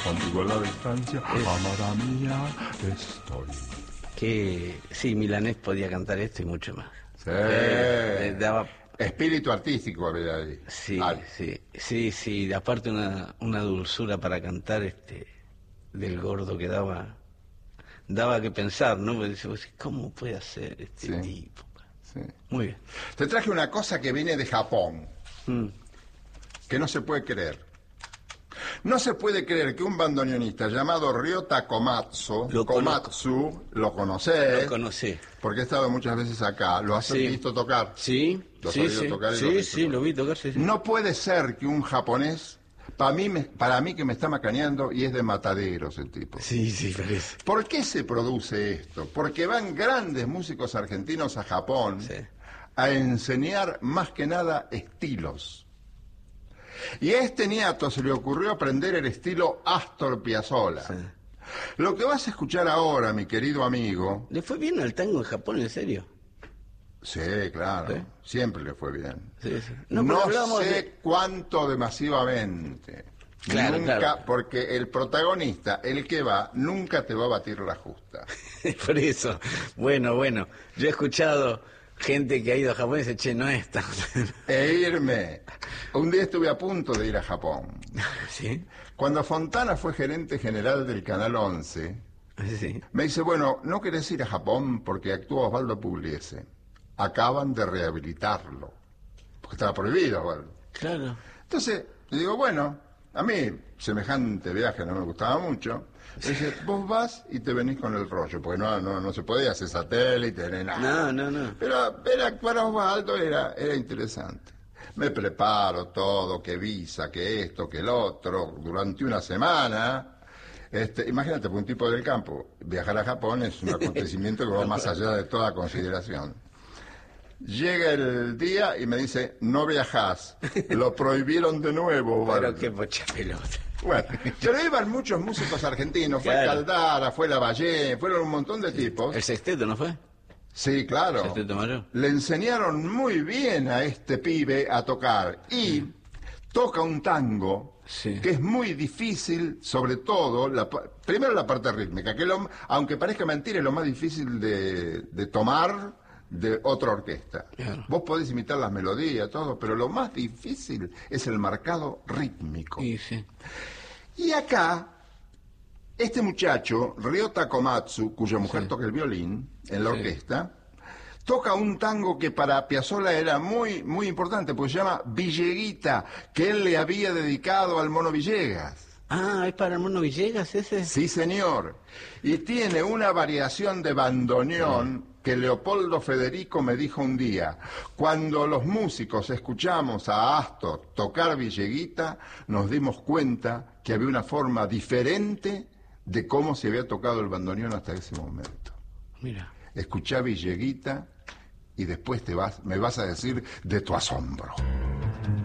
contigo en la distancia, amada mía, estoy. Que sí, Milanés podía cantar esto y mucho más. Sí. Daba... Espíritu artístico había ahí. Sí, Vale. sí. Aparte una dulzura para cantar del Gordo que daba que pensar, ¿no? Porque dice, ¿cómo puede hacer este tipo? Sí. Muy bien. Te traje una cosa que viene de Japón, que no se puede creer. No se puede creer que un bandoneonista llamado Ryota Komatsu, lo conocés. Lo conocí. Porque he estado muchas veces acá, lo has visto tocar. Sí, ¿Lo has oído tocar? Lo vi tocar, sí. No puede ser que un japonés, para mí que me está macaneando, y es de Mataderos el tipo. Sí, parece. ¿Por qué se produce esto? Porque van grandes músicos argentinos a Japón a enseñar más que nada estilos. Y a este niato se le ocurrió aprender el estilo Astor Piazzolla. Sí. Lo que vas a escuchar ahora, mi querido amigo... ¿Le fue bien al tango en Japón, en serio? Sí, claro. ¿Sí? Siempre le fue bien. Sí. No sé cuánto de masivamente. Claro, nunca, porque el protagonista, el que va, nunca te va a batir la justa. Por eso. Bueno. Yo he escuchado... gente que ha ido a Japón y dice, che, no es tan... irme. Un día estuve a punto de ir a Japón. ¿Sí? Cuando Fontana fue gerente general del Canal 11, me dice, bueno, ¿no querés ir a Japón? Porque actúa Osvaldo Pugliese. Acaban de rehabilitarlo. Porque estaba prohibido, Osvaldo. Claro. Entonces, le digo, bueno, a mí semejante viaje no me gustaba mucho. Dice, vos vas y te venís con el rollo, porque no se podía hacer satélite ni nada. No. Pero ver actuar a Osvaldo era interesante. Me preparo todo, que visa, que esto, que el otro, durante una semana. Imagínate, por un tipo del campo, viajar a Japón es un acontecimiento que va más allá de toda consideración. Llega el día y me dice, no viajás, lo prohibieron de nuevo. Pero qué pocha pelota. Bueno, pero iban muchos músicos argentinos, fue Caldara, fue Lavallén, fueron un montón de tipos. ¿El sexteto no fue? Sí, claro. ¿El sexteto mayor? Le enseñaron muy bien a este pibe a tocar y toca un tango que es muy difícil, sobre todo, primero la parte rítmica, que aunque parezca mentira es lo más difícil de tomar de otra orquesta. Claro. Vos podés imitar las melodías, todo, pero lo más difícil es el marcado rítmico. Sí. Y acá, este muchacho, Ryota Komatsu, cuya mujer toca el violín en la orquesta, toca un tango que para Piazzolla era muy, muy importante, porque se llama Villeguita, que él le había dedicado al Mono Villegas. Ah, ¿es para el Mono Villegas ese? Sí, señor. Y tiene una variación de bandoneón que Leopoldo Federico me dijo un día. Cuando los músicos escuchamos a Astor tocar Villeguita, nos dimos cuenta que había una forma diferente de cómo se había tocado el bandoneón hasta ese momento. Mira. Escuchá Villeguita y después me vas a decir de tu asombro.